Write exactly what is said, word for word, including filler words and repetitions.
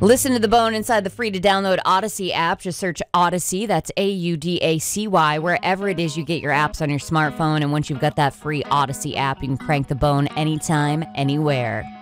Listen to The Bone inside the free-to-download Odyssey app. Just search Odyssey, that's A U D A C Y, wherever it is you get your apps on your smartphone. And once you've got that free Odyssey app, you can crank The Bone anytime, anywhere.